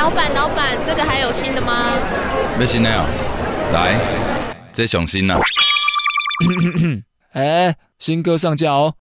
老板，这个还有新的吗？ 要新的哦，来，这上新啊。 新歌上架哦，